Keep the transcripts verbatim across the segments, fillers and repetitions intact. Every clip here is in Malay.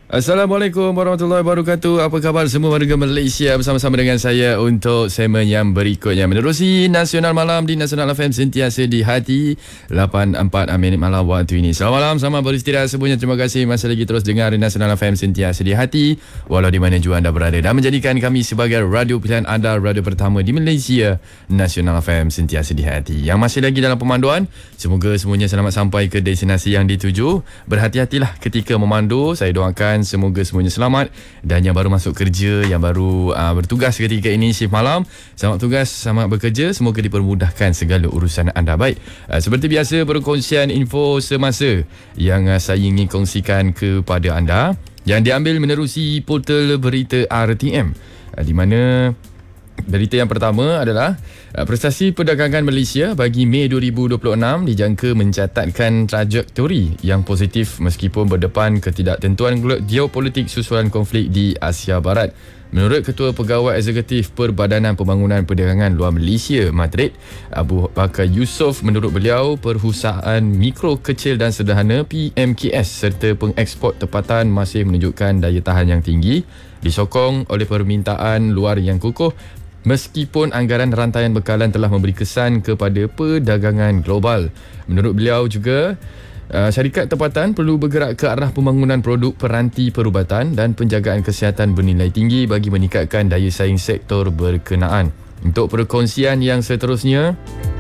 Assalamualaikum warahmatullahi wabarakatuh. Apa khabar semua warga Malaysia? Bersama-sama dengan saya untuk segmen yang berikutnya. Menerusi Nasional Malam di Nasional F M, sentiasa di hati. lapan empat minit malam waktu ini. Selamat malam, selamat beristirahat semuanya. Terima kasih masih lagi terus dengar Nasional F M, sentiasa di hati, walau di mana juga anda berada, dan menjadikan kami sebagai radio pilihan anda, radio pertama di Malaysia. Nasional F M, sentiasa di hati. Yang masih lagi dalam pemanduan, semoga semuanya selamat sampai ke destinasi yang dituju. Berhati-hatilah ketika memandu. Saya doakan semoga semuanya selamat. Dan yang baru masuk kerja, yang baru uh, bertugas ketika ini shift malam, selamat tugas, selamat bekerja. Semoga dipermudahkan segala urusan anda. Baik, uh, seperti biasa, perkongsian info semasa yang uh, saya ingin kongsikan kepada anda, yang diambil menerusi portal berita R T M, uh, di mana berita yang pertama adalah uh, prestasi perdagangan Malaysia bagi Mei dua ribu dua puluh enam dijangka mencatatkan trajektori yang positif meskipun berdepan ketidaktentuan geopolitik susulan konflik di Asia Barat. Menurut Ketua Pegawai Eksekutif Perbadanan Pembangunan Perdagangan Luar Malaysia, Madrid, Abu Bakar Yusof, menurut beliau, perusahaan mikro, kecil dan sederhana P M K S serta pengeksport tempatan masih menunjukkan daya tahan yang tinggi, disokong oleh permintaan luar yang kukuh, meskipun anggaran rantaian bekalan telah memberi kesan kepada perdagangan global. Menurut beliau juga, Uh, syarikat tempatan perlu bergerak ke arah pembangunan produk peranti perubatan dan penjagaan kesihatan bernilai tinggi bagi meningkatkan daya saing sektor berkenaan. Untuk perkongsian yang seterusnya,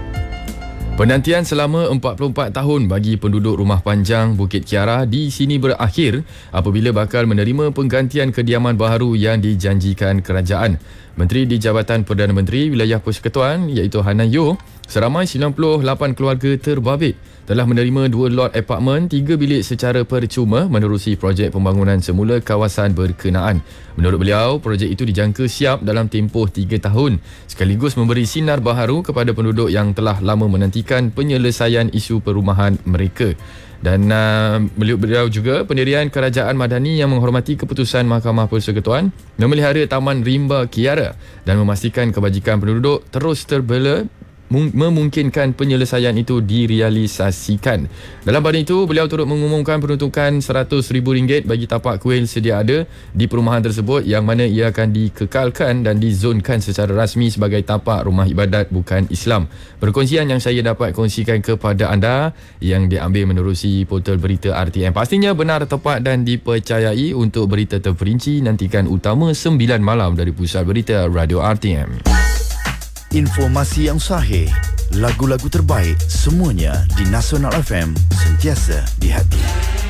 penantian selama empat puluh empat tahun bagi penduduk Rumah Panjang Bukit Kiara di sini berakhir apabila bakal menerima penggantian kediaman baharu yang dijanjikan kerajaan. Menteri di Jabatan Perdana Menteri Wilayah Persekutuan iaitu Hanan Yeoh, seramai sembilan puluh lapan keluarga terbabit telah menerima dua lot apartmen tiga bilik secara percuma menerusi projek pembangunan semula kawasan berkenaan. Menurut beliau, projek itu dijangka siap dalam tempoh tiga tahun sekaligus memberi sinar baharu kepada penduduk yang telah lama menantikan penyelesaian isu perumahan mereka. Dan uh, beliau, beliau juga pendirian kerajaan madani yang menghormati keputusan Mahkamah Persekutuan memelihara Taman Rimba Kiara dan memastikan kebajikan penduduk terus terbela memungkinkan penyelesaian itu direalisasikan. Dalam pada itu, beliau turut mengumumkan peruntukan seratus ribu ringgit bagi tapak kuil sedia ada di perumahan tersebut, yang mana ia akan dikekalkan dan dizonkan secara rasmi sebagai tapak rumah ibadat bukan Islam. Perkongsian yang saya dapat kongsikan kepada anda yang diambil menerusi portal berita R T M. Pastinya benar, tepat dan dipercayai. Untuk berita terperinci, nantikan Utama sembilan malam dari Pusat Berita Radio R T M. Informasi yang sahih, lagu-lagu terbaik, semuanya di Nasional F M, sentiasa di hati.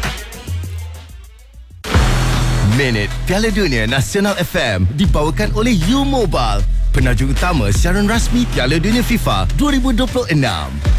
Minit Piala Dunia Nasional F M dibawakan oleh U Mobile, penajuk utama siaran rasmi Piala Dunia FIFA dua ribu dua puluh enam.